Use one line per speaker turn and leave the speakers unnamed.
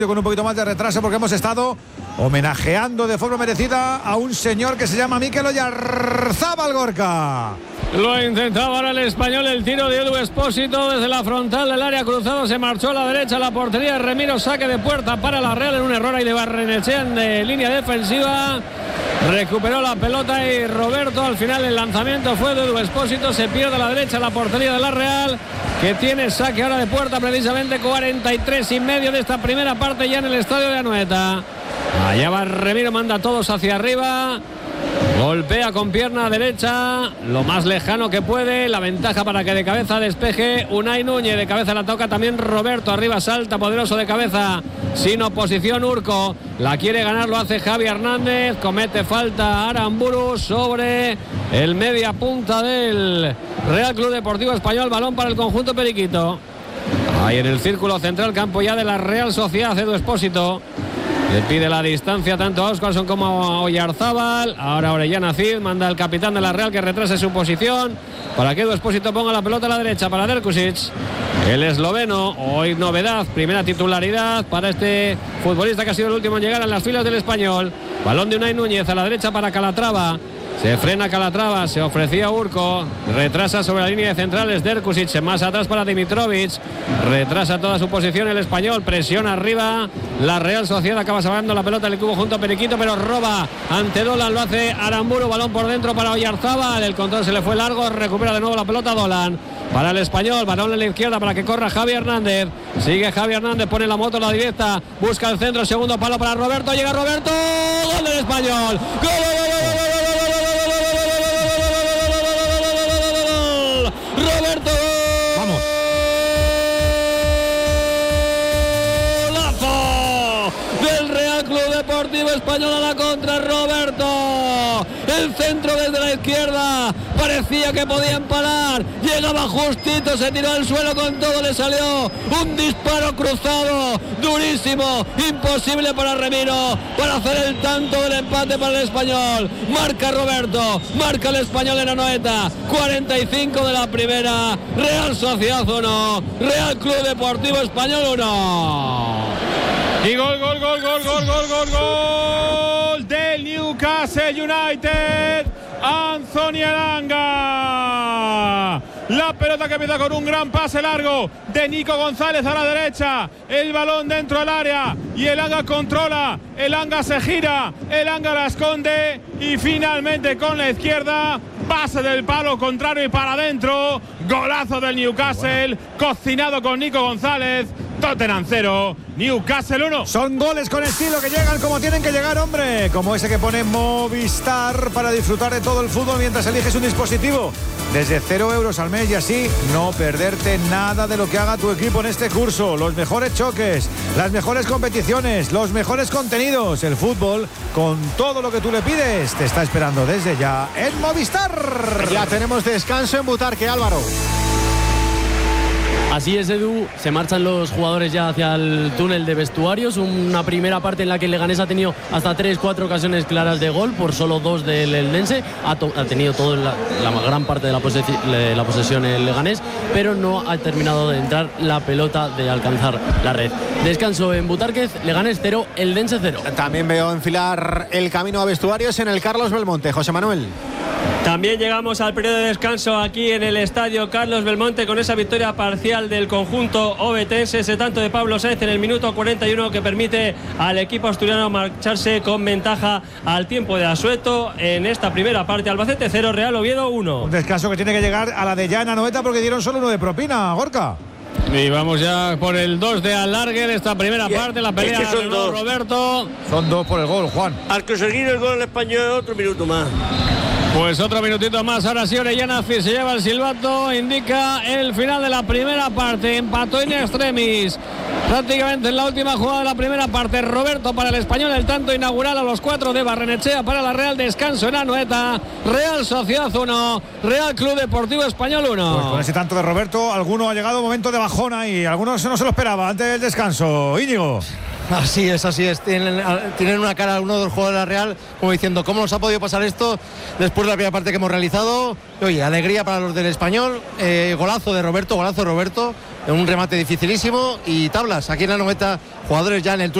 con un poquito más de retraso porque hemos estado homenajeando de forma merecida a un señor que se llama Mikel Oyarzábal, Gorka.
Lo intentaba ahora el español, el tiro de Edu Expósito desde la frontal del área cruzado, se marchó a la derecha, la portería de Remiro, saque de puerta para la Real en un error ahí de Barrenechea de línea defensiva. Recuperó la pelota y Roberto, al final el lanzamiento fue de Edu Expósito, se pierde a la derecha la portería de la Real, que tiene saque ahora de puerta, precisamente 43,5 de esta primera parte ya en el estadio de Anoeta. Allá va Remiro, manda a todos hacia arriba, golpea con pierna derecha lo más lejano que puede, la ventaja para que de cabeza despeje Unai Núñez, de cabeza la toca también Roberto, arriba salta poderoso de cabeza, sin oposición Urco, la quiere ganar, lo hace Javi Hernández, comete falta Aramburu sobre el media punta del Real Club Deportivo Español, balón para el conjunto periquito. Ahí en el círculo central, campo ya de la Real Sociedad, Edu Expósito. Le pide la distancia tanto a Óscarson como a Oyarzábal. Ahora Orellana Cid manda al capitán de la Real que retrase su posición para que Edu Expósito ponga la pelota a la derecha para Derkusic. El esloveno, hoy novedad, primera titularidad para este futbolista que ha sido el último en llegar a las filas del Español. Balón de Unai Núñez a la derecha para Calatrava. Se frena Calatrava, se ofrecía Urco, retrasa sobre la línea de centrales Derkusic, más atrás para Dimitrovic, retrasa toda su posición el español, presiona arriba, la Real Sociedad acaba sacando la pelota del cubo junto a Periquito, pero roba ante Dolan, lo hace Aramburu, balón por dentro para Oyarzábal, el control se le fue largo, recupera de nuevo la pelota Dolan. Para el español, balón en la izquierda para que corra Javi Hernández, sigue Javi Hernández, pone la moto a la directa, busca el centro, segundo palo para Roberto, llega Roberto, gol del español, ¡gol! Roberto,
vamos,
golazo del Real Club Deportivo Español a la contra, Roberto, el centro desde la izquierda, parecía que podía empalar, llegaba justito, se tiró al suelo con todo, le salió un disparo cruzado, durísimo, imposible para Remiro, para hacer el tanto del empate para el español. Marca Roberto, marca el español en Anoeta, 45 de la primera, Real Sociedad 1, Real Club Deportivo Español 1.
Y gol del Newcastle United, Anthony Elanga. La pelota que empieza con un gran pase largo de Nico González a la derecha, el balón dentro del área y Elanga controla, Elanga se gira, Elanga la esconde y finalmente con la izquierda, pase del palo contrario y para adentro, golazo del Newcastle, cocinado con Nico González. Tottenham 0, Newcastle 1.
Son goles con estilo que llegan como tienen que llegar, hombre. Como ese que pone Movistar para disfrutar de todo el fútbol mientras eliges un dispositivo. Desde 0 euros al mes y así no perderte nada de lo que haga tu equipo en este curso. Los mejores choques, las mejores competiciones, los mejores contenidos. El fútbol, con todo lo que tú le pides, te está esperando desde ya en Movistar.
Ya tenemos descanso en Butarque, Álvaro.
Así es, Edu, se marchan los jugadores ya hacia el túnel de vestuarios, una primera parte en la que el Leganés ha tenido hasta 3-4 ocasiones claras de gol, por solo 2 del Eldense, ha tenido toda la gran parte de la posesión el Leganés, pero no ha terminado de entrar la pelota de alcanzar la red. Descanso en Butárquez, Leganés 0, Eldense 0.
También veo enfilar el camino a vestuarios en el Carlos Belmonte, José Manuel.
También llegamos al periodo de descanso aquí en el estadio Carlos Belmonte con esa victoria parcial del conjunto obetense, ese tanto de Pablo Sáez en el minuto 41 que permite al equipo asturiano marcharse con ventaja al tiempo de asueto en esta primera parte. Albacete 0, Real Oviedo 1.
Un descanso que tiene que llegar a la de ya en Anoeta porque dieron solo 1 de propina, Gorka.
Y vamos ya por el 2 de alargue de esta primera parte, la pelea
son dos.
Roberto.
Son 2 por el gol, Juan.
Al conseguir el gol el español, otro minuto más.
Pues otro minutito más, ahora sí Orellana Cid se lleva el silbato, indica el final de la primera parte, empató in extremis, prácticamente en la última jugada de la primera parte, Roberto para el español, el tanto inaugural a los 4 de Barrenechea para la Real, descanso en Anoeta, Real Sociedad 1, Real Club Deportivo Español 1.
Pues con ese tanto de Roberto, alguno ha llegado momento de bajona y algunos no se lo esperaba antes del descanso. Íñigo.
Así es. Tienen una cara algunos de los jugadores de la Real como diciendo cómo nos ha podido pasar esto después de la primera parte que hemos realizado. Oye, alegría para los del español, golazo de Roberto, un remate dificilísimo y tablas. Aquí en la 90, jugadores ya en el